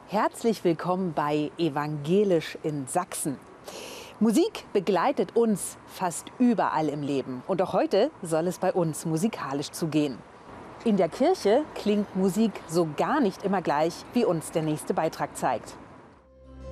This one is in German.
Herzlich willkommen bei Evangelisch in Sachsen. Musik begleitet uns fast überall im Leben. Und auch heute soll es bei uns musikalisch zugehen. In der Kirche klingt Musik so gar nicht immer gleich, wie uns der nächste Beitrag zeigt.